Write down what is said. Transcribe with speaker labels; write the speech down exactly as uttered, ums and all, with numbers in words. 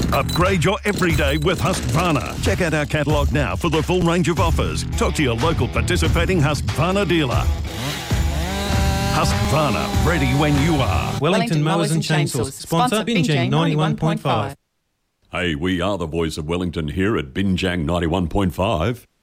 Speaker 1: Upgrade your everyday with Husqvarna. Check out our catalogue now for the full range of offers. Talk to your local participating Husqvarna dealer. Husqvarna, ready when you are.
Speaker 2: Wellington, Wellington Mowers and Chainsaws. Sponsor Binjang ninety-one point five.
Speaker 3: Hey, we are the voice of Wellington here at Binjang ninety-one point five.